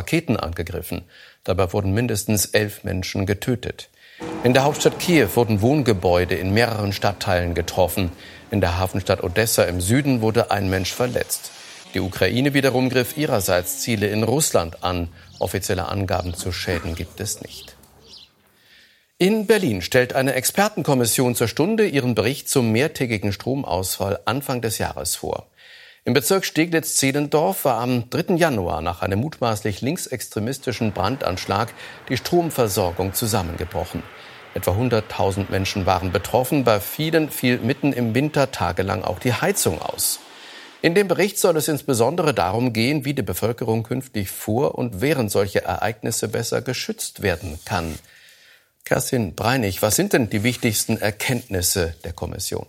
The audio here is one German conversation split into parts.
Raketen angegriffen. Dabei wurden mindestens 11 Menschen getötet. In der Hauptstadt Kiew wurden Wohngebäude in mehreren Stadtteilen getroffen. In der Hafenstadt Odessa im Süden wurde ein Mensch verletzt. Die Ukraine wiederum griff ihrerseits Ziele in Russland an. Offizielle Angaben zu Schäden gibt es nicht. In Berlin stellt eine Expertenkommission zur Stunde ihren Bericht zum mehrtägigen Stromausfall Anfang des Jahres vor. Im Bezirk Steglitz-Zehlendorf war am 3. Januar nach einem mutmaßlich linksextremistischen Brandanschlag die Stromversorgung zusammengebrochen. Etwa 100.000 Menschen waren betroffen. Bei vielen fiel mitten im Winter tagelang auch die Heizung aus. In dem Bericht soll es insbesondere darum gehen, wie die Bevölkerung künftig vor und während solcher Ereignisse besser geschützt werden kann. Kerstin Breinig, was sind denn die wichtigsten Erkenntnisse der Kommission?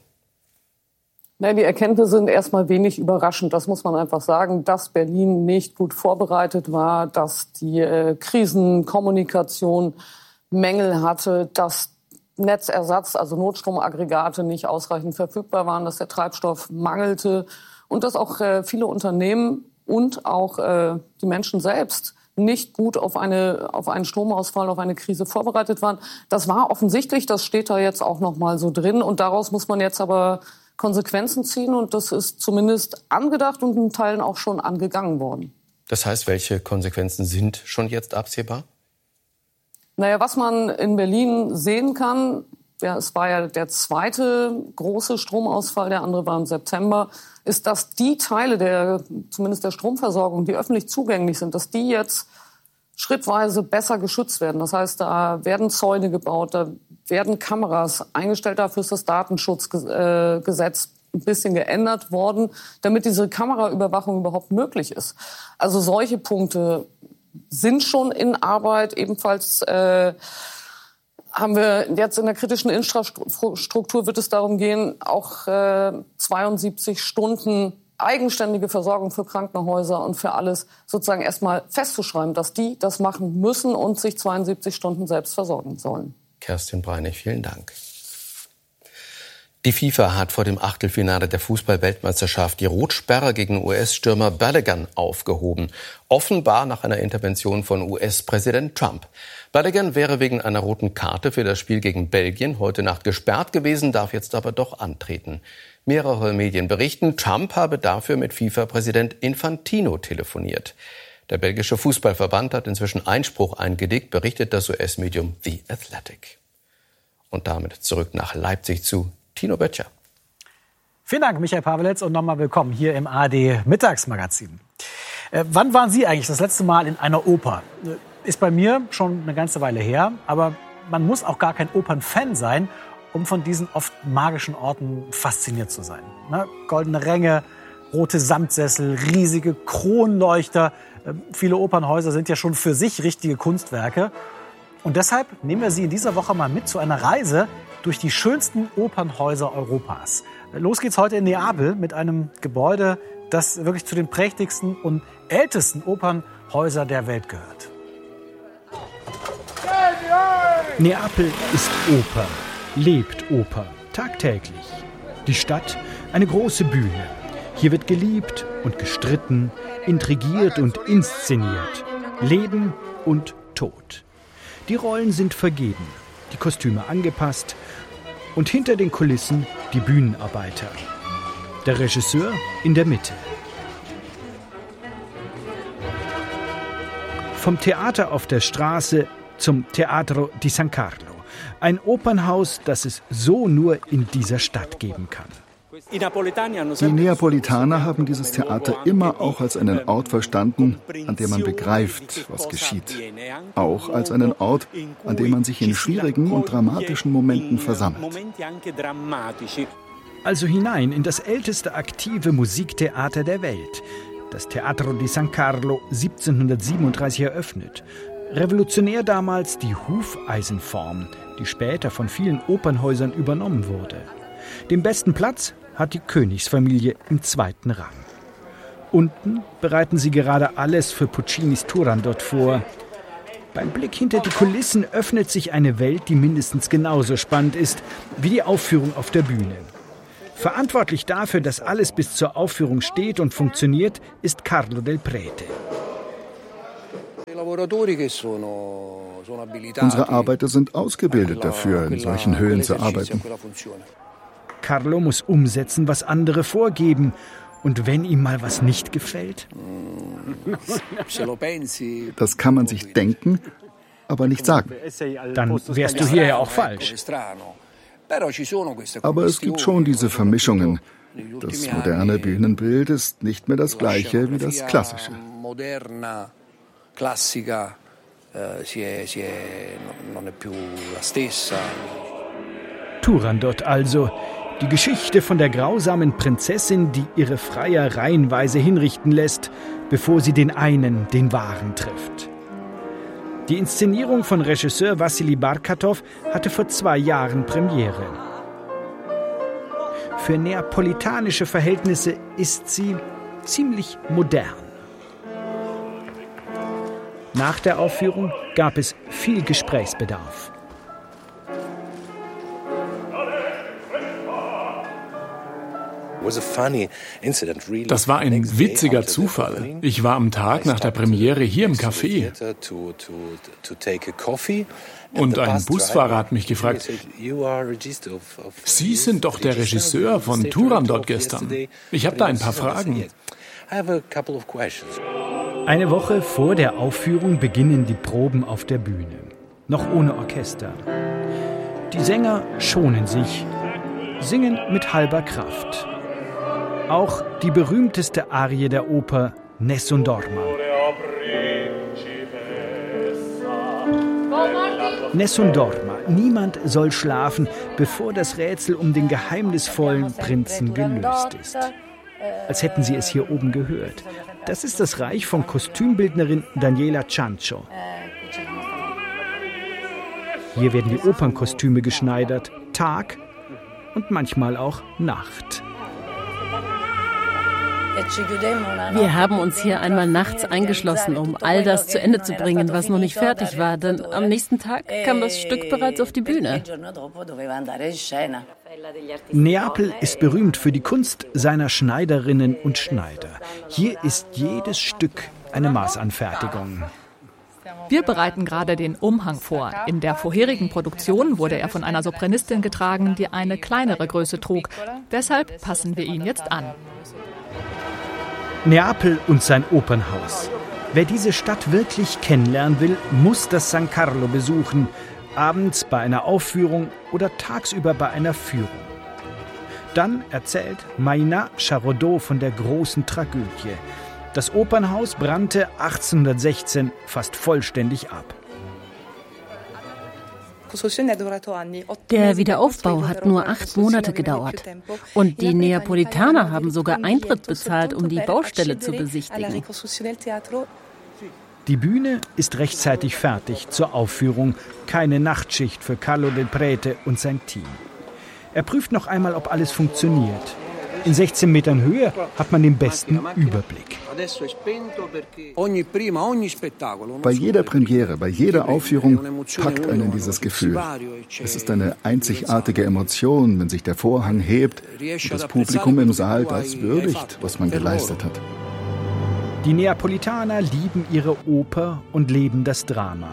Die Erkenntnisse sind erstmal wenig überraschend. Das muss man einfach sagen, dass Berlin nicht gut vorbereitet war, dass die Krisenkommunikation Mängel hatte, dass Netzersatz, also Notstromaggregate nicht ausreichend verfügbar waren, dass der Treibstoff mangelte und dass auch viele Unternehmen und auch die Menschen selbst nicht gut auf einen Stromausfall, auf eine Krise vorbereitet waren. Das war offensichtlich, das steht da jetzt auch noch mal so drin. Und daraus muss man jetzt aber Konsequenzen ziehen. Und das ist zumindest angedacht und in Teilen auch schon angegangen worden. Das heißt, welche Konsequenzen sind schon jetzt absehbar? Was man in Berlin sehen kann, es war ja der zweite große Stromausfall, der andere war im September, ist, dass die Teile zumindest der Stromversorgung, die öffentlich zugänglich sind, dass die jetzt schrittweise besser geschützt werden. Das heißt, da werden Zäune gebaut, da werden Kameras eingestellt, dafür ist das Datenschutzgesetz ein bisschen geändert worden, damit diese Kameraüberwachung überhaupt möglich ist. Also solche Punkte sind schon in Arbeit. Ebenfalls haben wir jetzt in der kritischen Infrastruktur wird es darum gehen, auch 72 Stunden eigenständige Versorgung für Krankenhäuser und für alles sozusagen erstmal festzuschreiben, dass die das machen müssen und sich 72 Stunden selbst versorgen sollen. Kerstin Breinig, vielen Dank. Die FIFA hat vor dem Achtelfinale der Fußball-Weltmeisterschaft die Rotsperre gegen US-Stürmer Balogun aufgehoben. Offenbar nach einer Intervention von US-Präsident Trump. Balogun wäre wegen einer roten Karte für das Spiel gegen Belgien heute Nacht gesperrt gewesen, darf jetzt aber doch antreten. Mehrere Medien berichten, Trump habe dafür mit FIFA-Präsident Infantino telefoniert. Der belgische Fußballverband hat inzwischen Einspruch eingelegt, berichtet das US-Medium The Athletic. Und damit zurück nach Leipzig zu Tino Böttcher. Vielen Dank, Michael Pavelec, und nochmal willkommen hier im ARD-Mittagsmagazin. Wann waren Sie eigentlich das letzte Mal in einer Oper? Ist bei mir schon eine ganze Weile her, aber man muss auch gar kein Opernfan sein, um von diesen oft magischen Orten fasziniert zu sein. Goldene Ränge, rote Samtsessel, riesige Kronleuchter. Viele Opernhäuser sind ja schon für sich richtige Kunstwerke. Und deshalb nehmen wir Sie in dieser Woche mal mit zu einer Reise durch die schönsten Opernhäuser Europas. Los geht's heute in Neapel mit einem Gebäude, das wirklich zu den prächtigsten und ältesten Opernhäusern der Welt gehört. Neapel ist Oper, lebt Oper, tagtäglich. Die Stadt, eine große Bühne. Hier wird geliebt und gestritten, intrigiert und inszeniert. Leben und Tod. Die Rollen sind vergeben, die Kostüme angepasst und hinter den Kulissen die Bühnenarbeiter. Der Regisseur in der Mitte. Vom Theater auf der Straße zum Teatro di San Carlo. Ein Opernhaus, das es so nur in dieser Stadt geben kann. Die Neapolitaner haben dieses Theater immer auch als einen Ort verstanden, an dem man begreift, was geschieht. Auch als einen Ort, an dem man sich in schwierigen und dramatischen Momenten versammelt. Also hinein in das älteste aktive Musiktheater der Welt. Das Teatro di San Carlo, 1737 eröffnet. Revolutionär damals die Hufeisenform, die später von vielen Opernhäusern übernommen wurde. Den besten Platz hat die Königsfamilie im 2. Rang. Unten bereiten sie gerade alles für Puccinis Turandot vor. Beim Blick hinter die Kulissen öffnet sich eine Welt, die mindestens genauso spannend ist wie die Aufführung auf der Bühne. Verantwortlich dafür, dass alles bis zur Aufführung steht und funktioniert, ist Carlo del Prete. Unsere Arbeiter sind ausgebildet dafür, in solchen Höhen zu arbeiten. Carlo muss umsetzen, was andere vorgeben. Und wenn ihm mal was nicht gefällt? Das kann man sich denken, aber nicht sagen. Dann wärst du hier ja auch falsch. Aber es gibt schon diese Vermischungen. Das moderne Bühnenbild ist nicht mehr das gleiche wie das klassische. Turandot also. Die Geschichte von der grausamen Prinzessin, die ihre Freier reihenweise hinrichten lässt, bevor sie den einen, den Wahren, trifft. Die Inszenierung von Regisseur Wassili Barkatow hatte vor 2 Jahren Premiere. Für neapolitanische Verhältnisse ist sie ziemlich modern. Nach der Aufführung gab es viel Gesprächsbedarf. Das war ein witziger Zufall. Ich war am Tag nach der Premiere hier im Café. Und ein Busfahrer hat mich gefragt, Sie sind doch der Regisseur von Turandot gestern. Ich habe da ein paar Fragen. Eine Woche vor der Aufführung beginnen die Proben auf der Bühne. Noch ohne Orchester. Die Sänger schonen sich, singen mit halber Kraft. Auch die berühmteste Arie der Oper, Nessun Dorma. Nessun Dorma. Niemand soll schlafen, bevor das Rätsel um den geheimnisvollen Prinzen gelöst ist. Als hätten Sie es hier oben gehört. Das ist das Reich von Kostümbildnerin Daniela Ciancio. Hier werden die Opernkostüme geschneidert, Tag und manchmal auch Nacht. Wir haben uns hier einmal nachts eingeschlossen, um all das zu Ende zu bringen, was noch nicht fertig war. Denn am nächsten Tag kam das Stück bereits auf die Bühne. Neapel ist berühmt für die Kunst seiner Schneiderinnen und Schneider. Hier ist jedes Stück eine Maßanfertigung. Wir bereiten gerade den Umhang vor. In der vorherigen Produktion wurde er von einer Sopranistin getragen, die eine kleinere Größe trug. Deshalb passen wir ihn jetzt an. Neapel und sein Opernhaus. Wer diese Stadt wirklich kennenlernen will, muss das San Carlo besuchen. Abends bei einer Aufführung oder tagsüber bei einer Führung. Dann erzählt Maina Charodot von der großen Tragödie. Das Opernhaus brannte 1816 fast vollständig ab. Der Wiederaufbau hat nur 8 Monate gedauert. Und die Neapolitaner haben sogar Eintritt bezahlt, um die Baustelle zu besichtigen. Die Bühne ist rechtzeitig fertig zur Aufführung. Keine Nachtschicht für Carlo Del Prete und sein Team. Er prüft noch einmal, ob alles funktioniert. In 16 Metern Höhe hat man den besten Überblick. Bei jeder Premiere, bei jeder Aufführung packt einen dieses Gefühl. Es ist eine einzigartige Emotion, wenn sich der Vorhang hebt und das Publikum im Saal das würdigt, was man geleistet hat. Die Neapolitaner lieben ihre Oper und leben das Drama.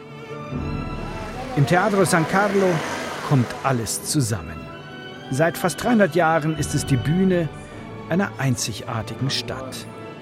Im Teatro San Carlo kommt alles zusammen. Seit fast 300 Jahren ist es die Bühne einer einzigartigen Stadt.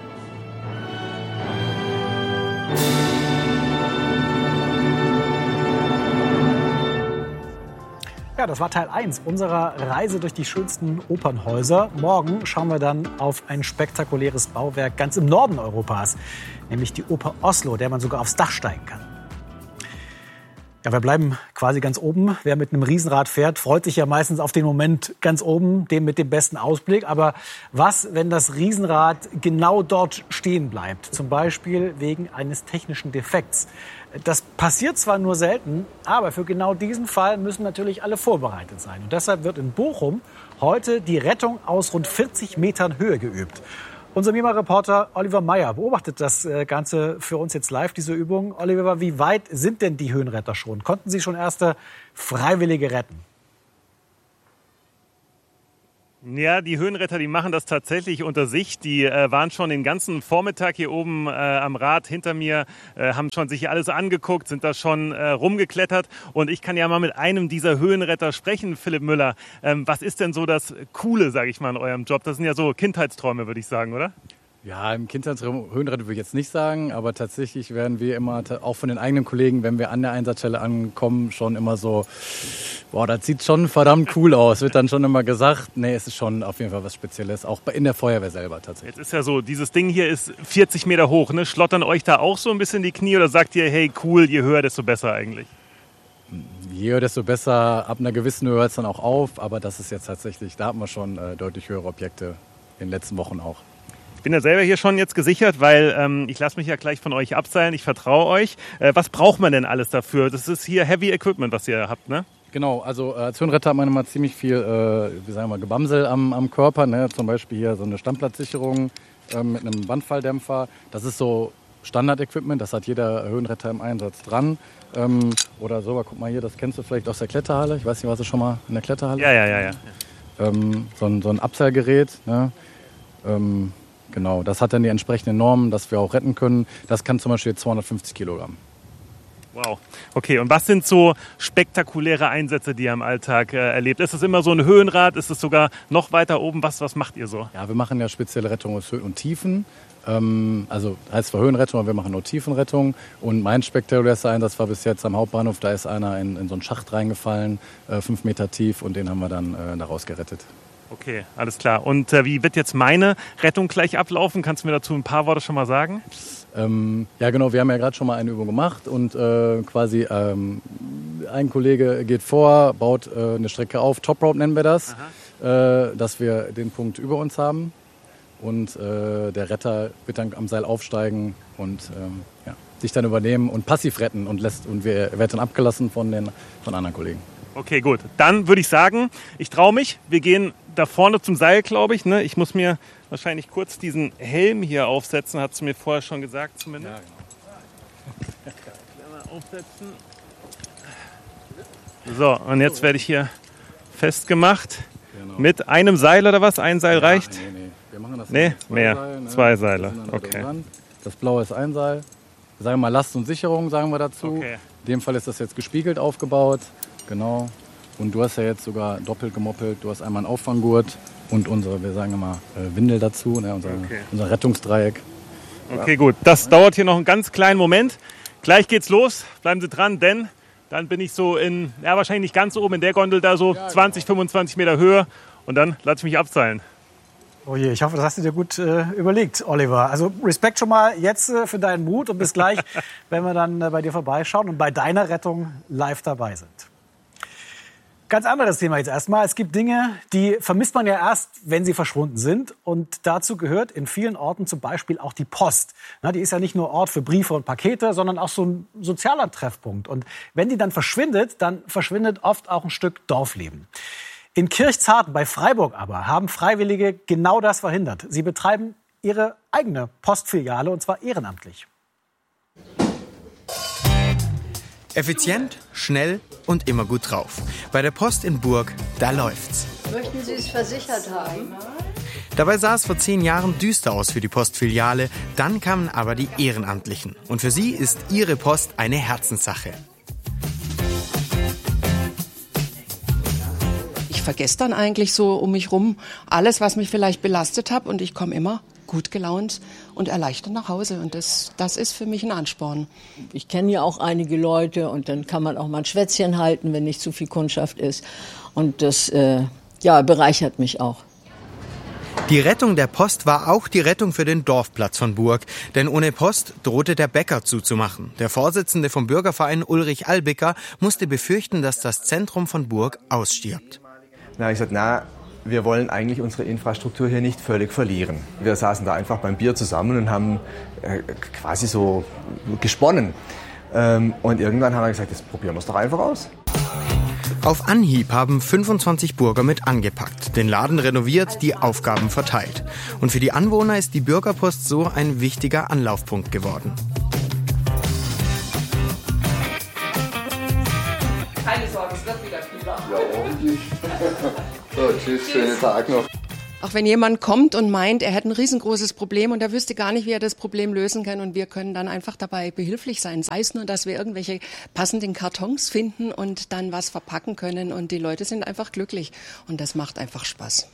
Ja, das war Teil 1 unserer Reise durch die schönsten Opernhäuser. Morgen schauen wir dann auf ein spektakuläres Bauwerk ganz im Norden Europas, nämlich die Oper Oslo, der man sogar aufs Dach steigen kann. Ja, wir bleiben quasi ganz oben. Wer mit einem Riesenrad fährt, freut sich ja meistens auf den Moment ganz oben, den mit dem besten Ausblick. Aber was, wenn das Riesenrad genau dort stehen bleibt? Zum Beispiel wegen eines technischen Defekts. Das passiert zwar nur selten, aber für genau diesen Fall müssen natürlich alle vorbereitet sein. Und deshalb wird in Bochum heute die Rettung aus rund 40 Metern Höhe geübt. Unser MIMA-Reporter Oliver Meyer beobachtet das Ganze für uns jetzt live, diese Übung. Oliver, wie weit sind denn die Höhenretter schon? Konnten Sie schon erste Freiwillige retten? Ja, die Höhenretter, die machen das tatsächlich unter sich. Die waren schon den ganzen Vormittag hier oben am Rad hinter mir, haben schon sich hier alles angeguckt, sind da schon rumgeklettert. Und ich kann ja mal mit einem dieser Höhenretter sprechen, Philipp Müller. Was ist denn so das Coole, sage ich mal, an eurem Job? Das sind ja so Kindheitsträume, würde ich sagen, oder? Ja, im Höhenretter würde ich jetzt nicht sagen, aber tatsächlich werden wir immer, auch von den eigenen Kollegen, wenn wir an der Einsatzstelle ankommen, schon immer so, boah, das sieht schon verdammt cool aus. Wird dann schon immer gesagt, nee, es ist schon auf jeden Fall was Spezielles, auch in der Feuerwehr selber tatsächlich. Jetzt ist ja so, dieses Ding hier ist 40 Meter hoch, ne? Schlottern euch da auch so ein bisschen die Knie oder sagt ihr, hey, cool, je höher, desto besser eigentlich? Je höher, desto besser. Ab einer gewissen Höhe hört es dann auch auf, aber das ist jetzt tatsächlich, da hatten wir schon deutlich höhere Objekte in den letzten Wochen auch. Ich bin ja selber hier schon jetzt gesichert, weil ich lasse mich ja gleich von euch abseilen. Ich vertraue euch. Was braucht man denn alles dafür? Das ist hier Heavy Equipment, was ihr habt, ne? Genau, also als Höhenretter hat man immer ziemlich viel, Gebamsel am Körper, ne? Zum Beispiel hier so eine Standplatzsicherung mit einem Bandfalldämpfer. Das ist so Standard-Equipment, das hat jeder Höhenretter im Einsatz dran. Oder so, guck mal hier, das kennst du vielleicht aus der Kletterhalle. Ich weiß nicht, warst du schon mal in der Kletterhalle? Ja. So ein Abseilgerät, ne? Genau, das hat dann die entsprechenden Normen, dass wir auch retten können. Das kann zum Beispiel 250 Kilogramm. Wow. Okay, und was sind so spektakuläre Einsätze, die ihr im Alltag erlebt? Ist es immer so ein Höhenrad? Ist es sogar noch weiter oben? Was macht ihr so? Ja, wir machen ja spezielle Rettung aus Höhen und Tiefen. Also heißt zwar Höhenrettung, aber wir machen nur Tiefenrettung. Und mein spektakulärster Einsatz war bis jetzt am Hauptbahnhof. Da ist einer in so einen Schacht reingefallen, 5 Meter tief, und den haben wir dann daraus gerettet. Okay, alles klar. Und wie wird jetzt meine Rettung gleich ablaufen? Kannst du mir dazu ein paar Worte schon mal sagen? Ja, genau. Wir haben ja gerade schon mal eine Übung gemacht und quasi ein Kollege geht vor, baut eine Strecke auf. Top Rope nennen wir das, dass wir den Punkt über uns haben. Und der Retter wird dann am Seil aufsteigen und sich dann übernehmen und passiv retten und wird dann abgelassen von anderen Kollegen. Okay, gut. Dann würde ich sagen, ich traue mich. Wir gehen da vorne zum Seil, glaube ich. Ne? Ich muss mir wahrscheinlich kurz diesen Helm hier aufsetzen. Hat sie mir vorher schon gesagt zumindest. Ja, genau. Aufsetzen. So, und jetzt werde ich hier festgemacht. Genau. Mit einem Seil oder was? Ein Seil reicht? Nee. Wir machen das mehr. Seile, ne? 2 Seile. Okay. Das blaue ist ein Seil. Sagen wir mal Last und Sicherung, sagen wir dazu. Okay. In dem Fall ist das jetzt gespiegelt aufgebaut. Genau. Und du hast ja jetzt sogar doppelt gemoppelt. Du hast einmal einen Auffanggurt und unsere, wir sagen immer, Windel dazu, ne? Unser Rettungsdreieck. Okay, gut. Das dauert hier noch einen ganz kleinen Moment. Gleich geht's los. Bleiben Sie dran, denn dann bin ich so wahrscheinlich nicht ganz oben in der Gondel, da so 20, 25 Meter Höhe. Und dann lasse ich mich abseilen. Oh je, ich hoffe, das hast du dir gut überlegt, Oliver. Also Respekt schon mal jetzt für deinen Mut und bis gleich, wenn wir dann bei dir vorbeischauen und bei deiner Rettung live dabei sind. Ganz anderes Thema jetzt erstmal. Es gibt Dinge, die vermisst man ja erst, wenn sie verschwunden sind. Und dazu gehört in vielen Orten zum Beispiel auch die Post. Na, die ist ja nicht nur Ort für Briefe und Pakete, sondern auch so ein sozialer Treffpunkt. Und wenn die dann verschwindet oft auch ein Stück Dorfleben. In Kirchzarten bei Freiburg aber haben Freiwillige genau das verhindert. Sie betreiben ihre eigene Postfiliale, und zwar ehrenamtlich. Effizient, schnell und immer gut drauf. Bei der Post in Burg, da läuft's. Möchten Sie es versichert haben? Dabei sah es vor 10 Jahren düster aus für die Postfiliale. Dann kamen aber die Ehrenamtlichen. Und für sie ist ihre Post eine Herzenssache. Ich vergesse dann eigentlich so um mich rum alles, was mich vielleicht belastet hat. Und ich komme immer gut gelaunt und erleichtert nach Hause. Und das ist für mich ein Ansporn. Ich kenne ja auch einige Leute und dann kann man auch mal ein Schwätzchen halten, wenn nicht zu viel Kundschaft ist. Und das bereichert mich auch. Die Rettung der Post war auch die Rettung für den Dorfplatz von Burg. Denn ohne Post drohte der Bäcker zuzumachen. Der Vorsitzende vom Bürgerverein Ulrich Albicker musste befürchten, dass das Zentrum von Burg ausstirbt. Na, ich sagte, wir wollen eigentlich unsere Infrastruktur hier nicht völlig verlieren. Wir saßen da einfach beim Bier zusammen und haben quasi so gesponnen. Und irgendwann haben wir gesagt, jetzt probieren wir es doch einfach aus. Auf Anhieb haben 25 Burger mit angepackt, den Laden renoviert, die Aufgaben verteilt. Und für die Anwohner ist die Bürgerpost so ein wichtiger Anlaufpunkt geworden. Keine Sorge, es wird wieder kühler. Ja, ordentlich. So, tschüss, schönen Tag noch. Auch wenn jemand kommt und meint, er hätte ein riesengroßes Problem und er wüsste gar nicht, wie er das Problem lösen kann, und wir können dann einfach dabei behilflich sein. Sei es nur, dass wir irgendwelche passenden Kartons finden und dann was verpacken können, und die Leute sind einfach glücklich und das macht einfach Spaß.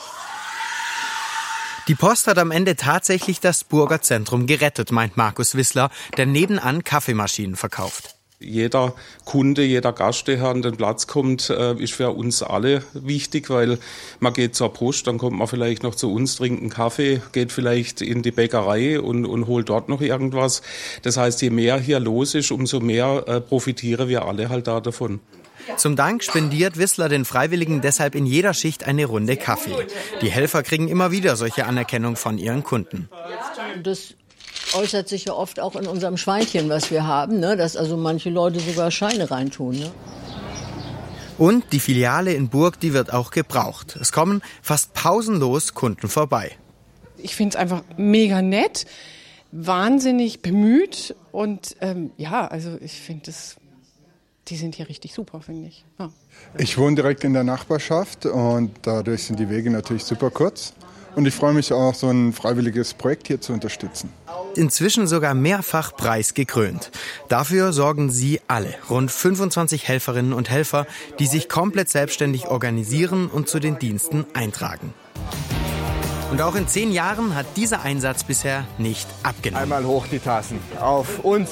Die Post hat am Ende tatsächlich das Burger Zentrum gerettet, meint Markus Wissler, der nebenan Kaffeemaschinen verkauft. Jeder Kunde, jeder Gast, der an den Platz kommt, ist für uns alle wichtig, weil man geht zur Post, dann kommt man vielleicht noch zu uns, trinkt einen Kaffee, geht vielleicht in die Bäckerei und holt dort noch irgendwas. Das heißt, je mehr hier los ist, umso mehr profitieren wir alle halt da davon. Zum Dank spendiert Wissler den Freiwilligen deshalb in jeder Schicht eine Runde Kaffee. Die Helfer kriegen immer wieder solche Anerkennung von ihren Kunden. Das äußert sich ja oft auch in unserem Schweinchen, was wir haben, ne? Dass also manche Leute sogar Scheine reintun. Ne? Und die Filiale in Burg, die wird auch gebraucht. Es kommen fast pausenlos Kunden vorbei. Ich finde es einfach mega nett, wahnsinnig bemüht und also ich finde die sind hier richtig super, finde ich. Ja. Ich wohne direkt in der Nachbarschaft und dadurch sind die Wege natürlich super kurz. Und ich freue mich auch, so ein freiwilliges Projekt hier zu unterstützen. Inzwischen sogar mehrfach preisgekrönt. Dafür sorgen sie alle, rund 25 Helferinnen und Helfer, die sich komplett selbstständig organisieren und zu den Diensten eintragen. Und auch in 10 Jahren hat dieser Einsatz bisher nicht abgenommen. Einmal hoch die Tassen. Auf uns!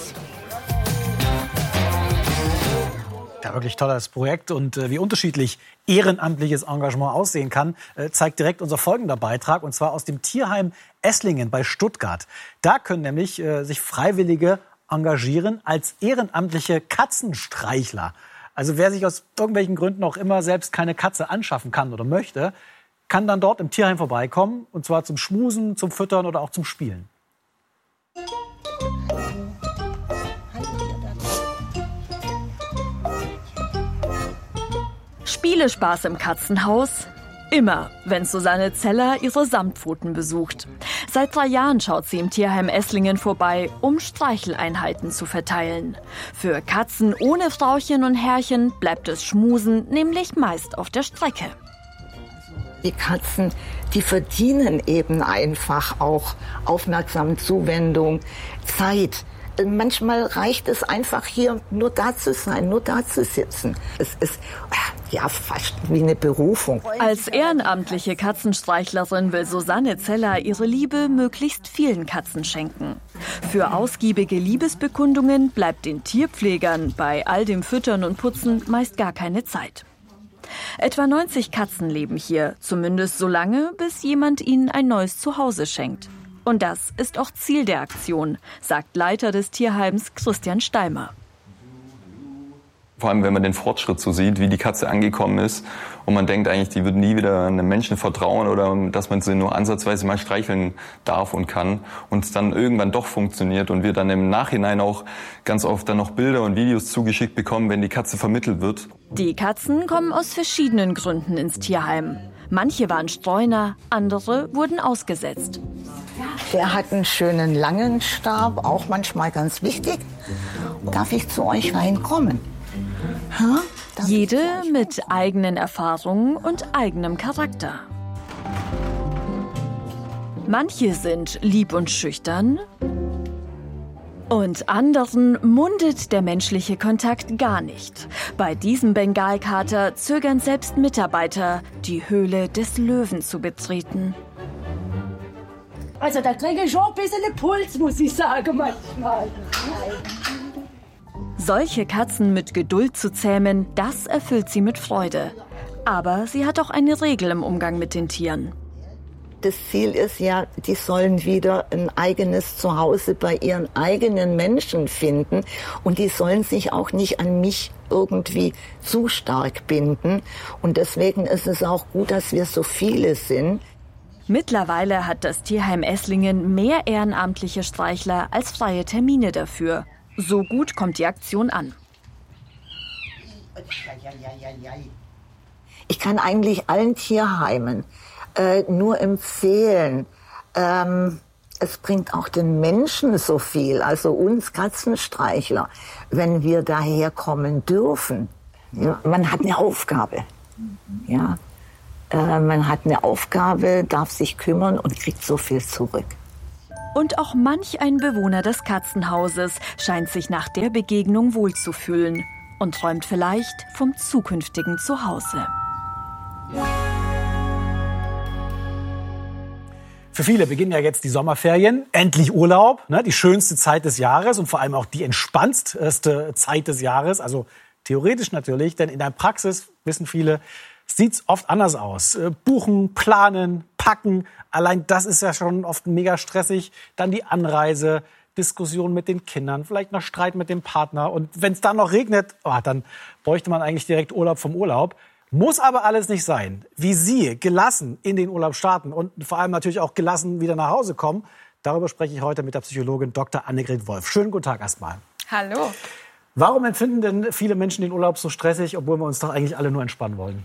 Ja, wirklich tolles Projekt, und wie unterschiedlich ehrenamtliches Engagement aussehen kann, zeigt direkt unser folgender Beitrag, und zwar aus dem Tierheim Esslingen bei Stuttgart. Da können nämlich sich Freiwillige engagieren als ehrenamtliche Katzenstreichler. Also wer sich aus irgendwelchen Gründen auch immer selbst keine Katze anschaffen kann oder möchte, kann dann dort im Tierheim vorbeikommen, und zwar zum Schmusen, zum Füttern oder auch zum Spielen. Spielespaß im Katzenhaus? Immer, wenn Susanne Zeller ihre Samtpfoten besucht. Seit 3 Jahren schaut sie im Tierheim Esslingen vorbei, um Streicheleinheiten zu verteilen. Für Katzen ohne Frauchen und Herrchen bleibt das Schmusen nämlich meist auf der Strecke. Die Katzen, die verdienen eben einfach auch Aufmerksamkeit, Zuwendung, Zeit. Manchmal reicht es einfach, hier nur da zu sein, nur da zu sitzen. Es ist ja fast wie eine Berufung. Als ehrenamtliche Katzenstreichlerin will Susanne Zeller ihre Liebe möglichst vielen Katzen schenken. Für ausgiebige Liebesbekundungen bleibt den Tierpflegern bei all dem Füttern und Putzen meist gar keine Zeit. Etwa 90 Katzen leben hier, zumindest so lange, bis jemand ihnen ein neues Zuhause schenkt. Und das ist auch Ziel der Aktion, sagt Leiter des Tierheims Christian Steimer. Vor allem, wenn man den Fortschritt so sieht, wie die Katze angekommen ist und man denkt eigentlich, die wird nie wieder einem Menschen vertrauen oder dass man sie nur ansatzweise mal streicheln darf und kann und es dann irgendwann doch funktioniert und wir dann im Nachhinein auch ganz oft dann noch Bilder und Videos zugeschickt bekommen, wenn die Katze vermittelt wird. Die Katzen kommen aus verschiedenen Gründen ins Tierheim. Manche waren Streuner, andere wurden ausgesetzt. Der hat einen schönen langen Stab, auch manchmal ganz wichtig. Darf ich zu euch reinkommen? Jede mit eigenen Erfahrungen und eigenem Charakter. Manche sind lieb und schüchtern und anderen mundet der menschliche Kontakt gar nicht. Bei diesem Bengalkater zögern selbst Mitarbeiter, die Höhle des Löwen zu betreten. Also da kriege ich schon ein bisschen Puls, muss ich sagen, manchmal. Solche Katzen mit Geduld zu zähmen, das erfüllt sie mit Freude. Aber sie hat auch eine Regel im Umgang mit den Tieren. Das Ziel ist ja, die sollen wieder ein eigenes Zuhause bei ihren eigenen Menschen finden. Und die sollen sich auch nicht an mich irgendwie zu stark binden. Und deswegen ist es auch gut, dass wir so viele sind. Mittlerweile hat das Tierheim Esslingen mehr ehrenamtliche Streichler als freie Termine dafür. So gut kommt die Aktion an. Ich kann eigentlich allen Tierheimen nur empfehlen, es bringt auch den Menschen so viel, also uns Katzenstreichler, wenn wir daher kommen dürfen. Ja, man hat eine Aufgabe. Ja. Man hat eine Aufgabe, darf sich kümmern und kriegt so viel zurück. Und auch manch ein Bewohner des Katzenhauses scheint sich nach der Begegnung wohlzufühlen und träumt vielleicht vom zukünftigen Zuhause. Für viele beginnen ja jetzt die Sommerferien, endlich Urlaub, ne, die schönste Zeit des Jahres und vor allem auch die entspannteste Zeit des Jahres, also theoretisch natürlich, denn in der Praxis, wissen viele, sieht's oft anders aus. Buchen, planen, packen, allein das ist ja schon oft mega stressig. Dann die Anreise, Diskussion mit den Kindern, vielleicht noch Streit mit dem Partner. Und wenn es dann noch regnet, dann bräuchte man eigentlich direkt Urlaub vom Urlaub. Muss aber alles nicht sein. Wie Sie gelassen in den Urlaub starten und vor allem natürlich auch gelassen wieder nach Hause kommen, darüber spreche ich heute mit der Psychologin Dr. Annegret Wolf. Schönen guten Tag erstmal. Hallo. Warum empfinden denn viele Menschen den Urlaub so stressig, obwohl wir uns doch eigentlich alle nur entspannen wollen?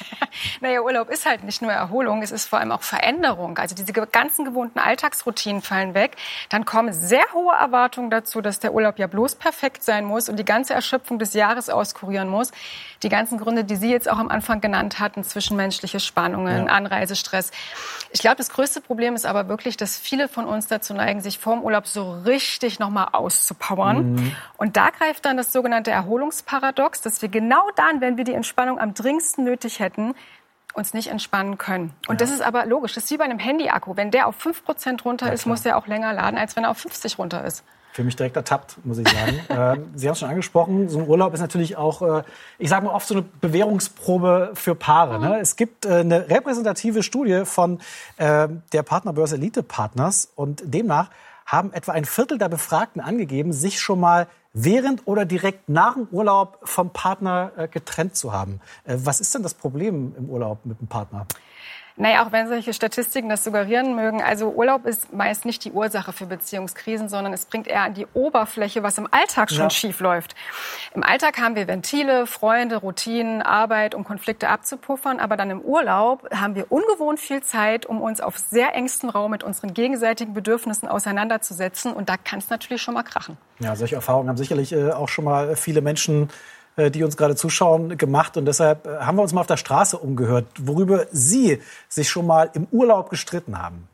Naja, Urlaub ist halt nicht nur Erholung, es ist vor allem auch Veränderung. Also diese ganzen gewohnten Alltagsroutinen fallen weg. Dann kommen sehr hohe Erwartungen dazu, dass der Urlaub ja bloß perfekt sein muss und die ganze Erschöpfung des Jahres auskurieren muss. Die ganzen Gründe, die Sie jetzt auch am Anfang genannt hatten, zwischenmenschliche Spannungen, Anreisestress. Ich glaube, das größte Problem ist aber wirklich, dass viele von uns dazu neigen, sich vorm Urlaub so richtig nochmal auszupowern. Und da greift dann das sogenannte Erholungsparadox, dass wir genau dann, wenn wir die Entspannung am dringendsten nötig hätten, uns nicht entspannen können. Und das ist aber logisch. Das ist wie bei einem Handy-Akku. Wenn der auf 5% runter ist, muss der auch länger laden, als wenn er auf 50 runter ist. Für mich direkt ertappt, muss ich sagen. Sie haben es schon angesprochen, so ein Urlaub ist natürlich auch, ich sage mal oft so eine Bewährungsprobe für Paare. Ne? Es gibt eine repräsentative Studie von der Partnerbörse Elite Partners und demnach haben etwa ein Viertel der Befragten angegeben, sich schon mal während oder direkt nach dem Urlaub vom Partner getrennt zu haben. Was ist denn das Problem im Urlaub mit dem Partner? Naja, auch wenn solche Statistiken das suggerieren mögen, also Urlaub ist meist nicht die Ursache für Beziehungskrisen, sondern es bringt eher an die Oberfläche, was im Alltag schon schief läuft. Im Alltag haben wir Ventile, Freunde, Routinen, Arbeit, um Konflikte abzupuffern, aber dann im Urlaub haben wir ungewohnt viel Zeit, um uns auf sehr engstem Raum mit unseren gegenseitigen Bedürfnissen auseinanderzusetzen und da kann es natürlich schon mal krachen. Ja, solche Erfahrungen haben sicherlich auch schon mal viele Menschen, die uns gerade zuschauen, gemacht. Und deshalb haben wir uns mal auf der Straße umgehört, worüber Sie sich schon mal im Urlaub gestritten haben.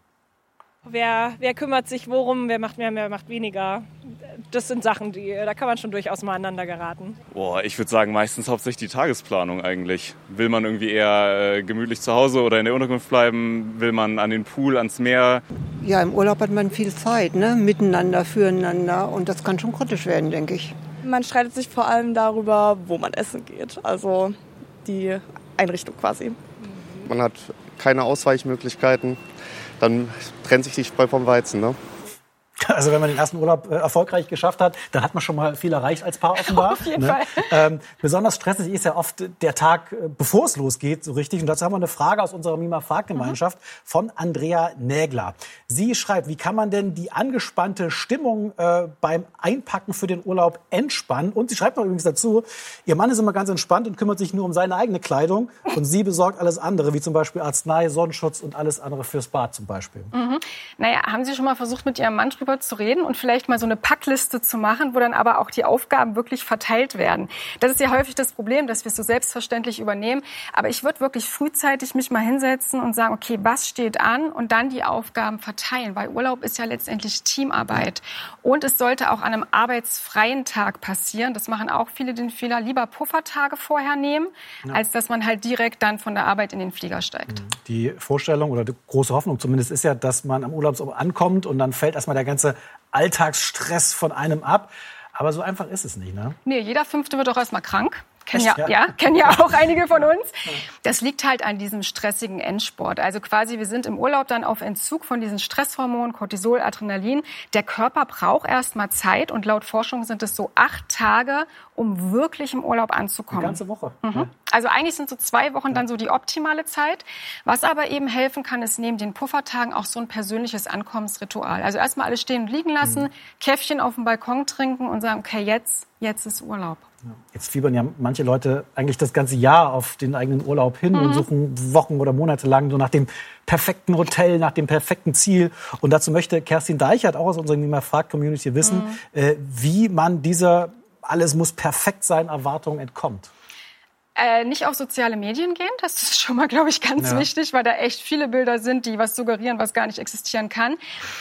Wer kümmert sich worum, wer macht mehr, wer macht weniger. Das sind Sachen, da kann man schon durchaus mal aneinander geraten. Ich würde sagen, meistens hauptsächlich die Tagesplanung eigentlich. Will man irgendwie eher gemütlich zu Hause oder in der Unterkunft bleiben? Will man an den Pool, ans Meer? Ja, im Urlaub hat man viel Zeit, ne? Miteinander, füreinander. Und das kann schon kritisch werden, denke ich. Man streitet sich vor allem darüber, wo man essen geht. Also die Einrichtung quasi. Man hat keine Ausweichmöglichkeiten. Dann trennt sich die Spreu vom Weizen, ne? Also wenn man den ersten Urlaub erfolgreich geschafft hat, dann hat man schon mal viel erreicht als Paar offenbar. Auf jeden Fall. Besonders stressig ist ja oft der Tag, bevor es losgeht, so richtig. Und dazu haben wir eine Frage aus unserer Mima-Frag-Gemeinschaft von Andrea Nägler. Sie schreibt, wie kann man denn die angespannte Stimmung beim Einpacken für den Urlaub entspannen? Und sie schreibt noch übrigens dazu, ihr Mann ist immer ganz entspannt und kümmert sich nur um seine eigene Kleidung. Und sie besorgt alles andere, wie zum Beispiel Arznei, Sonnenschutz und alles andere fürs Bad zum Beispiel. Naja, haben Sie schon mal versucht, mit Ihrem Mann drüber zu reden und vielleicht mal so eine Packliste zu machen, wo dann aber auch die Aufgaben wirklich verteilt werden. Das ist ja häufig das Problem, dass wir es so selbstverständlich übernehmen. Aber ich würde wirklich frühzeitig mich mal hinsetzen und sagen, okay, was steht an und dann die Aufgaben verteilen, weil Urlaub ist ja letztendlich Teamarbeit. Und es sollte auch an einem arbeitsfreien Tag passieren. Das machen auch viele den Fehler, lieber Puffertage vorher nehmen, als dass man halt direkt dann von der Arbeit in den Flieger steigt. Die Vorstellung oder die große Hoffnung zumindest ist ja, dass man am Urlaubsort ankommt und dann fällt erstmal der ganze Alltagsstress von einem ab. Aber so einfach ist es nicht, ne? Nee, jeder Fünfte wird auch erstmal krank. Kennen ja auch einige von uns. Das liegt halt an diesem stressigen Endsport. Also quasi, wir sind im Urlaub dann auf Entzug von diesen Stresshormonen, Cortisol, Adrenalin. Der Körper braucht erstmal Zeit und laut Forschung sind es so 8 Tage, um wirklich im Urlaub anzukommen. Eine ganze Woche. Also eigentlich sind so 2 Wochen dann so die optimale Zeit. Was aber eben helfen kann, ist neben den Puffertagen auch so ein persönliches Ankommensritual. Also erstmal alles stehen und liegen lassen, Käffchen auf dem Balkon trinken und sagen, okay, jetzt ist Urlaub. Jetzt fiebern ja manche Leute eigentlich das ganze Jahr auf den eigenen Urlaub hin und suchen Wochen oder Monate lang so nach dem perfekten Hotel, nach dem perfekten Ziel. Und dazu möchte Kerstin Deichert auch aus unserer Mima-Frag-Community wissen, wie man dieser alles muss perfekt sein Erwartung entkommt. Nicht auf soziale Medien gehen, das ist schon mal, glaube ich, ganz wichtig, weil da echt viele Bilder sind, die was suggerieren, was gar nicht existieren kann.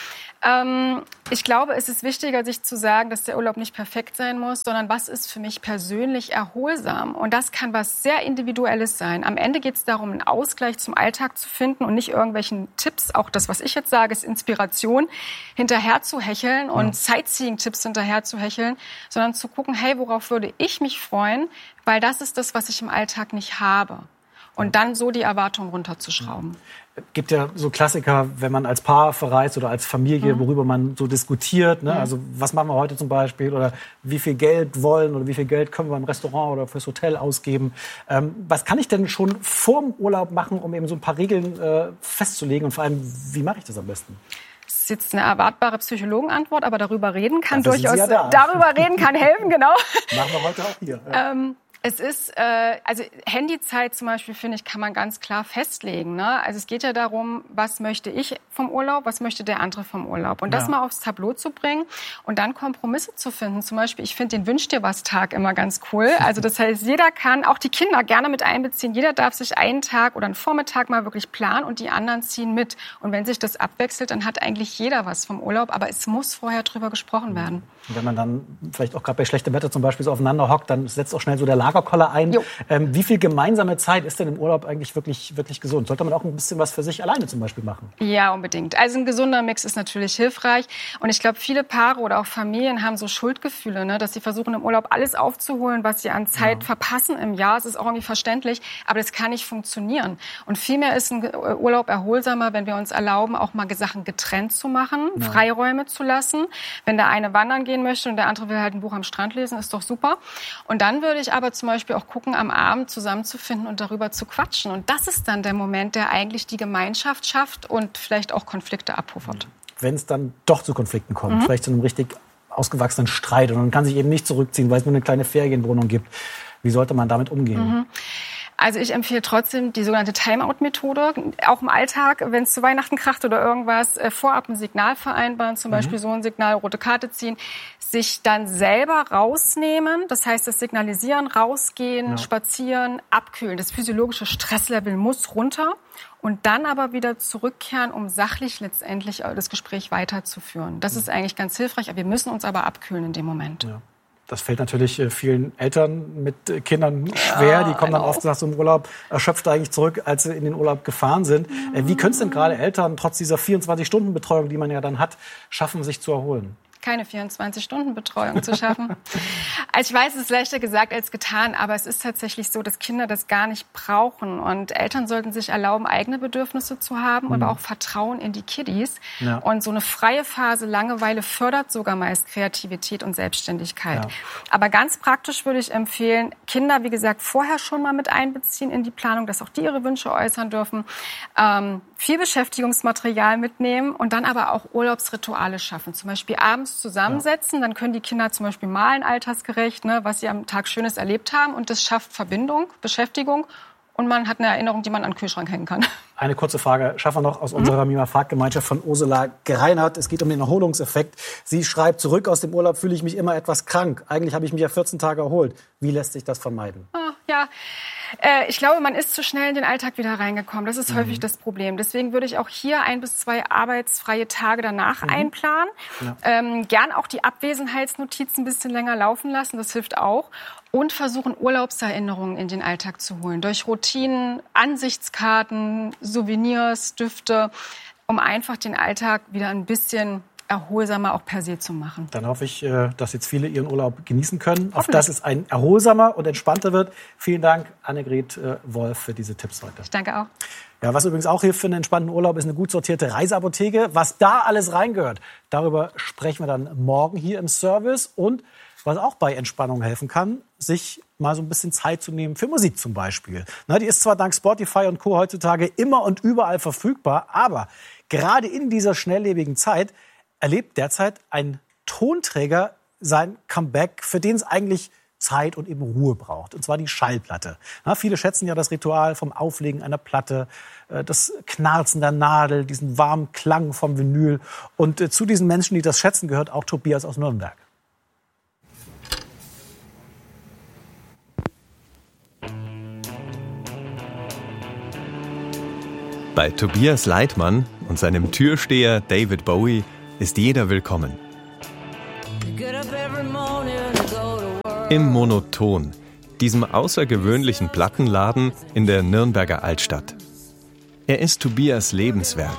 Ich glaube, es ist wichtiger, sich zu sagen, dass der Urlaub nicht perfekt sein muss, sondern was ist für mich persönlich erholsam. Und das kann was sehr Individuelles sein. Am Ende geht es darum, einen Ausgleich zum Alltag zu finden und nicht irgendwelchen Tipps, auch das, was ich jetzt sage, ist Inspiration, hinterher zu hecheln und Sightseeing-Tipps hinterher zu hecheln, sondern zu gucken, hey, worauf würde ich mich freuen, weil das ist das, was ich im Alltag nicht habe. Und dann so die Erwartungen runterzuschrauben. Gibt ja so Klassiker, wenn man als Paar verreist oder als Familie, worüber man so diskutiert. Ne? Also was machen wir heute zum Beispiel? Oder wie viel Geld wollen oder wie viel Geld können wir im Restaurant oder fürs Hotel ausgeben? Was kann ich denn schon vor dem Urlaub machen, um eben so ein paar Regeln festzulegen? Und vor allem, wie mache ich das am besten? Das ist jetzt eine erwartbare Psychologenantwort, aber darüber reden kann durchaus, darüber reden kann helfen, genau. Machen wir heute auch hier. Ja. Es ist, also Handyzeit zum Beispiel, finde ich, kann man ganz klar festlegen. Ne? Also es geht ja darum, was möchte ich vom Urlaub, was möchte der andere vom Urlaub. Und das mal aufs Tableau zu bringen und dann Kompromisse zu finden. Zum Beispiel, ich finde den Wünsch-dir-was-Tag immer ganz cool. Also das heißt, jeder kann, auch die Kinder gerne mit einbeziehen. Jeder darf sich einen Tag oder einen Vormittag mal wirklich planen und die anderen ziehen mit. Und wenn sich das abwechselt, dann hat eigentlich jeder was vom Urlaub. Aber es muss vorher drüber gesprochen werden. Und wenn man dann vielleicht auch gerade bei schlechtem Wetter zum Beispiel so aufeinander hockt, dann setzt auch schnell so der Lagerkoller ein. Wie viel gemeinsame Zeit ist denn im Urlaub eigentlich wirklich gesund? Sollte man auch ein bisschen was für sich alleine zum Beispiel machen? Ja, unbedingt. Also ein gesunder Mix ist natürlich hilfreich. Und ich glaube, viele Paare oder auch Familien haben so Schuldgefühle, ne, dass sie versuchen, im Urlaub alles aufzuholen, was sie an Zeit verpassen im Jahr. Es ist auch irgendwie verständlich, aber das kann nicht funktionieren. Und vielmehr ist ein Urlaub erholsamer, wenn wir uns erlauben, auch mal Sachen getrennt zu machen, Freiräume zu lassen. Wenn der eine wandern gehen möchte und der andere will halt ein Buch am Strand lesen, ist doch super. Und dann würde ich aber zum Beispiel auch gucken, am Abend zusammenzufinden und darüber zu quatschen. Und das ist dann der Moment, der eigentlich die Gemeinschaft schafft und vielleicht auch Konflikte abpuffert. Wenn es dann doch zu Konflikten kommt, vielleicht zu einem richtig ausgewachsenen Streit und man kann sich eben nicht zurückziehen, weil es nur eine kleine Ferienwohnung gibt, wie sollte man damit umgehen? Also ich empfehle trotzdem die sogenannte Timeout-Methode. Auch im Alltag, wenn es zu Weihnachten kracht oder irgendwas, vorab ein Signal vereinbaren, zum Beispiel so ein Signal, rote Karte ziehen, sich dann selber rausnehmen, das heißt das Signalisieren, rausgehen, spazieren, abkühlen. Das physiologische Stresslevel muss runter und dann aber wieder zurückkehren, um sachlich letztendlich das Gespräch weiterzuführen. Das ist eigentlich ganz hilfreich, wir müssen uns aber abkühlen in dem Moment. Ja. Das fällt natürlich vielen Eltern mit Kindern schwer. Die kommen dann oft nach so einem Urlaub erschöpft eigentlich zurück, als sie in den Urlaub gefahren sind. Wie können es denn gerade Eltern trotz dieser 24-Stunden-Betreuung, die man ja dann hat, schaffen, sich zu erholen? Keine 24-Stunden-Betreuung zu schaffen. Also ich weiß, es ist leichter gesagt als getan, aber es ist tatsächlich so, dass Kinder das gar nicht brauchen. Und Eltern sollten sich erlauben, eigene Bedürfnisse zu haben, aber auch Vertrauen in die Kiddies. Ja. Und so eine freie Phase, Langeweile fördert sogar meist Kreativität und Selbstständigkeit. Ja. Aber ganz praktisch würde ich empfehlen, Kinder, wie gesagt, vorher schon mal mit einbeziehen in die Planung, dass auch die ihre Wünsche äußern dürfen. Viel Beschäftigungsmaterial mitnehmen und dann aber auch Urlaubsrituale schaffen. Zum Beispiel abends zusammensetzen, dann können die Kinder zum Beispiel malen, altersgerecht, ne, was sie am Tag Schönes erlebt haben. Und das schafft Verbindung, Beschäftigung und man hat eine Erinnerung, die man an den Kühlschrank hängen kann. Eine kurze Frage schaffen wir noch aus unserer Mima-Fahrt-Gemeinschaft von Ursula Greinert. Es geht um den Erholungseffekt. Sie schreibt, zurück aus dem Urlaub fühle ich mich immer etwas krank. Eigentlich habe ich mich ja 14 Tage erholt. Wie lässt sich das vermeiden? Ich glaube, man ist zu schnell in den Alltag wieder reingekommen. Das ist häufig das Problem. Deswegen würde ich auch hier 1 bis 2 arbeitsfreie Tage danach einplanen. Gern auch die Abwesenheitsnotizen ein bisschen länger laufen lassen. Das hilft auch. Und versuchen, Urlaubserinnerungen in den Alltag zu holen. Durch Routinen, Ansichtskarten, Souvenirs, Düfte, um einfach den Alltag wieder ein bisschen erholsamer auch per se zu machen. Dann hoffe ich, dass jetzt viele ihren Urlaub genießen können, auf dass es ein erholsamer und entspannter wird. Vielen Dank, Annegret Wolf, für diese Tipps heute. Ich danke auch. Ja, was übrigens auch hilft für einen entspannten Urlaub, ist eine gut sortierte Reiseapotheke. Was da alles reingehört, darüber sprechen wir dann morgen hier im Service. Und was auch bei Entspannung helfen kann, sich mal so ein bisschen Zeit zu nehmen für Musik zum Beispiel. Die ist zwar dank Spotify und Co. heutzutage immer und überall verfügbar, aber gerade in dieser schnelllebigen Zeit erlebt derzeit ein Tonträger sein Comeback, für den es eigentlich Zeit und eben Ruhe braucht. Und zwar die Schallplatte. Viele schätzen ja das Ritual vom Auflegen einer Platte, das Knarzen der Nadel, diesen warmen Klang vom Vinyl. Und zu diesen Menschen, die das schätzen, gehört auch Tobias aus Nürnberg. Bei Tobias Leitmann und seinem Türsteher David Bowie ist jeder willkommen. Im Monoton, diesem außergewöhnlichen Plattenladen in der Nürnberger Altstadt. Er ist Tobias Lebenswerk.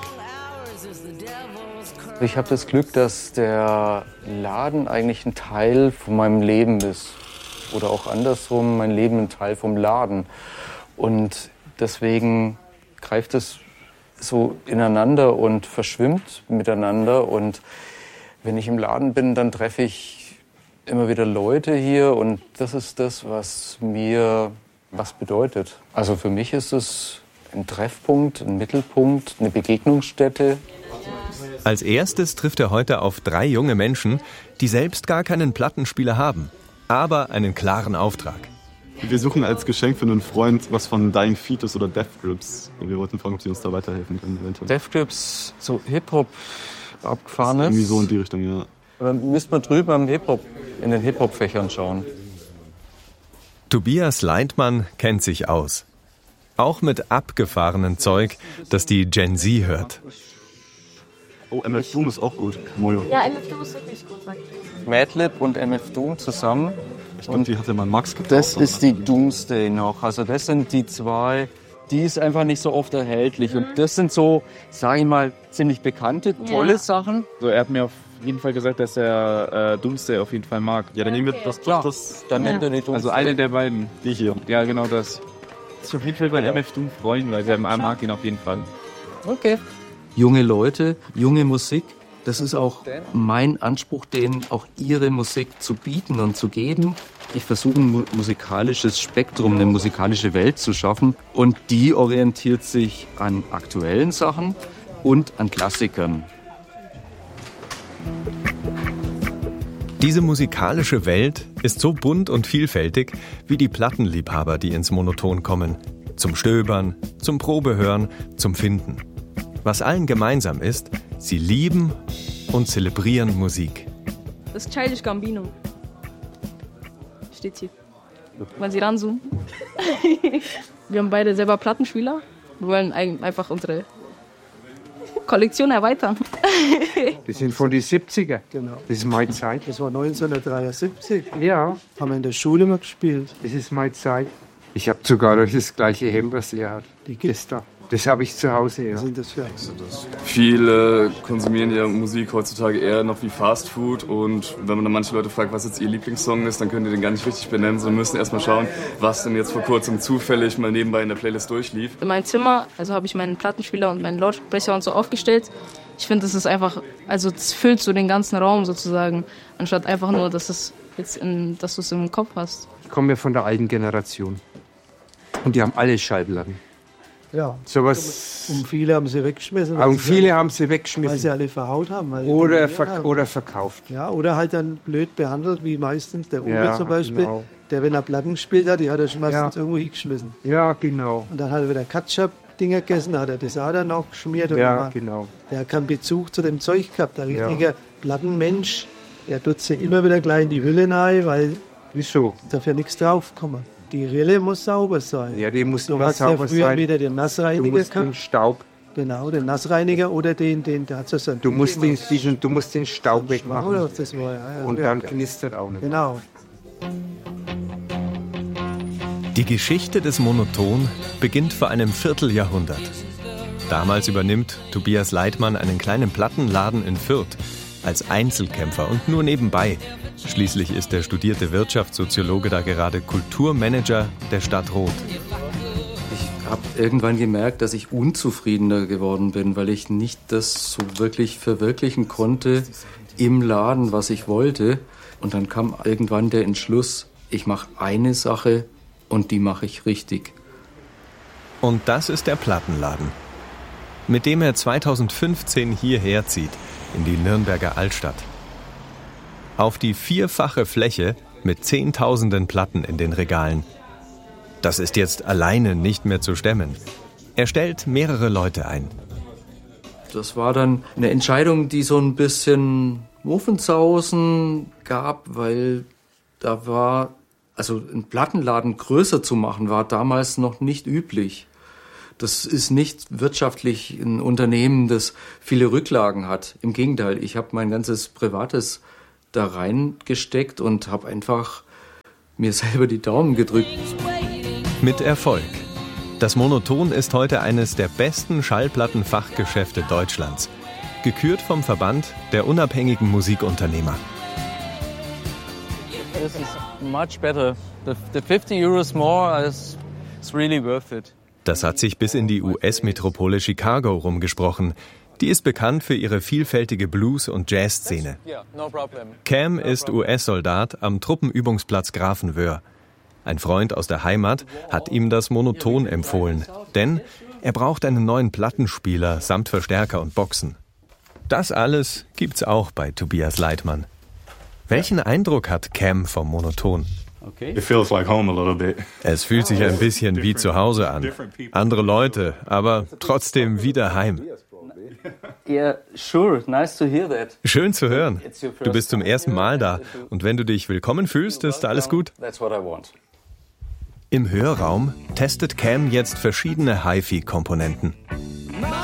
Ich habe das Glück, dass der Laden eigentlich ein Teil von meinem Leben ist. Oder auch andersrum, mein Leben ein Teil vom Laden. Und deswegen greift es so ineinander und verschwimmt miteinander. Und wenn ich im Laden bin, dann treffe ich immer wieder Leute hier. Und das ist das, was mir was bedeutet. Also für mich ist es ein Treffpunkt, ein Mittelpunkt, eine Begegnungsstätte. Als erstes trifft er heute auf 3 junge Menschen, die selbst gar keinen Plattenspieler haben, aber einen klaren Auftrag. Wir suchen als Geschenk für einen Freund was von Dying Fetus oder Death Grips. Und wir wollten fragen, ob sie uns da weiterhelfen können. Eventuell. Death Grips, so Hip-Hop abgefahren ist. Irgendwie so in die Richtung, ja. Aber müsste man drüber im Hip-Hop, in den Hip-Hop-Fächern schauen. Tobias Leitmann kennt sich aus. Auch mit abgefahrenen Zeug, das die Gen Z hört. Oh, MF Doom ist auch gut. Mojo. Ja, MF Doom ist wirklich gut. Madlib und MF Doom zusammen. Ich glaube, die hatte mal Max gekauft. Das ist die Doomsday noch. Also das sind die 2, die ist einfach nicht so oft erhältlich. Und das sind so, sage ich mal, ziemlich bekannte, tolle Sachen. So, er hat mir auf jeden Fall gesagt, dass er Doomsday auf jeden Fall mag. Ja, dann nehmen wir das. Dann nennt er die Doomsday. Also eine der beiden. Die hier. Ja, genau das. Ich auf jeden Fall bei MF Doom freuen, weil er mag ihn auf jeden Fall. Okay. Junge Leute, junge Musik, das ist auch mein Anspruch, denen auch ihre Musik zu bieten und zu geben. Ich versuche ein musikalisches Spektrum, eine musikalische Welt zu schaffen und die orientiert sich an aktuellen Sachen und an Klassikern. Diese musikalische Welt ist so bunt und vielfältig wie die Plattenliebhaber, die ins Monoton kommen. Zum Stöbern, zum Probehören, zum Finden. Was allen gemeinsam ist, sie lieben und zelebrieren Musik. Das ist Childish Gambino. Steht hier. Wollen Sie ranzoomen? Wir haben beide selber Plattenspieler. Wir wollen einfach unsere Kollektion erweitern. Die sind von den 70er. Genau. Das ist meine Zeit. Das war 1973. Ja. Haben wir in der Schule mal gespielt. Das ist meine Zeit. Ich habe sogar noch das gleiche Hemd, was ihr habt. Die gibt's da. Das habe ich zu Hause, ja. Was sind das für? Viele konsumieren ja Musik heutzutage eher noch wie Fast Food. Und wenn man dann manche Leute fragt, was jetzt ihr Lieblingssong ist, dann können die den gar nicht richtig benennen, sondern müssen erstmal schauen, was denn jetzt vor kurzem zufällig mal nebenbei in der Playlist durchlief. In meinem Zimmer, also habe ich meinen Plattenspieler und meinen Lautsprecher und so aufgestellt. Ich finde, das ist einfach, also es füllt so den ganzen Raum sozusagen, anstatt einfach nur, dass du es im Kopf hast. Ich komme ja von der alten Generation. Und die haben alle Schallplatten. Ja, sowas. Und viele haben sie weggeschmissen. Und viele haben sie weggeschmissen. Weil sie alle verhaut haben. Oder verkauft. Ja, oder halt dann blöd behandelt, wie meistens der Uwe ja, zum Beispiel. Genau. Der, wenn er Platten gespielt hat, die hat er schon meistens irgendwo hingeschmissen. Ja, genau. Und dann hat er wieder Ketchup-Dinger gegessen, hat er das auch dann auch geschmiert. Ja, genau. Der hat keinen Bezug zu dem Zeug gehabt. Der richtige Plattenmensch, der tut sie immer wieder gleich in die Hülle rein, weil wieso? Darf ja nichts draufkommen. Die Rille muss sauber sein. Ja, die muss immer sauber sein. Du hast ja früher wieder den Nassreiniger du musst den Staub. Genau, den Nassreiniger oder den der hat so du musst den Staub wegmachen. Oder was das war, ja. Und dann knistert auch nicht. Genau. Die Geschichte des Monoton beginnt vor einem Vierteljahrhundert. Damals übernimmt Tobias Leitmann einen kleinen Plattenladen in Fürth als Einzelkämpfer und nur nebenbei. Schließlich ist der studierte Wirtschaftssoziologe da gerade Kulturmanager der Stadt Roth. Ich habe irgendwann gemerkt, dass ich unzufriedener geworden bin, weil ich nicht das so wirklich verwirklichen konnte im Laden, was ich wollte. Und dann kam irgendwann der Entschluss, ich mache eine Sache und die mache ich richtig. Und das ist der Plattenladen, mit dem er 2015 hierher zieht, in die Nürnberger Altstadt. Auf die 4-fache Fläche mit Zehntausenden Platten in den Regalen. Das ist jetzt alleine nicht mehr zu stemmen. Er stellt mehrere Leute ein. Das war dann eine Entscheidung, die so ein bisschen Muffensausen gab, weil da war, also einen Plattenladen größer zu machen, war damals noch nicht üblich. Das ist nicht wirtschaftlich ein Unternehmen, das viele Rücklagen hat. Im Gegenteil, ich habe mein ganzes Privates da reingesteckt und habe einfach mir selber die Daumen gedrückt. Mit Erfolg. Das Monoton ist heute eines der besten Schallplattenfachgeschäfte Deutschlands. Gekürt vom Verband der unabhängigen Musikunternehmer. This is much better. The 50 Euros more is really worth it. Das hat sich bis in die US-Metropole Chicago rumgesprochen. Die ist bekannt für ihre vielfältige Blues- und Jazzszene. Cam ist US-Soldat am Truppenübungsplatz Grafenwöhr. Ein Freund aus der Heimat hat ihm das Monoton empfohlen, denn er braucht einen neuen Plattenspieler samt Verstärker und Boxen. Das alles gibt's auch bei Tobias Leitmann. Welchen Eindruck hat Cam vom Monoton? Es fühlt sich ein bisschen wie zu Hause an. Andere Leute, aber trotzdem wie daheim. Schön zu hören. Du bist zum ersten Mal da. Und wenn du dich willkommen fühlst, ist alles gut. Im Hörraum testet Cam jetzt verschiedene HiFi-Komponenten.